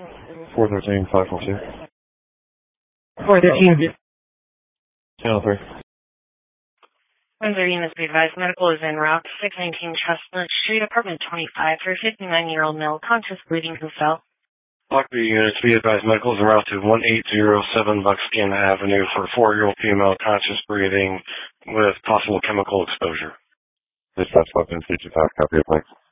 413, 542. 413. Channel 3. 130 units be advised. Medical is en route. 619 Chestnut Street, apartment 25 for a 59-year-old male, conscious, bleeding, who fell. Block B units be advised. Medical is en route to 1807 Buckskin Avenue for a 4-year-old female, conscious, breathing, with possible chemical exposure. Dispatch 510, 5, copy of, thanks.